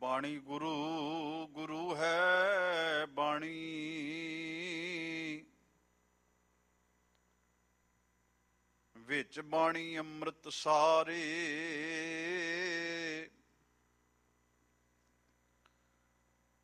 ਬਾਣੀ ਗੁਰੂ, ਗੁਰੂ ਹੈ ਬਾਣੀ। ਵਿੱਚ ਬਾਣੀ ਅੰਮ੍ਰਿਤ ਸਾਰੇ,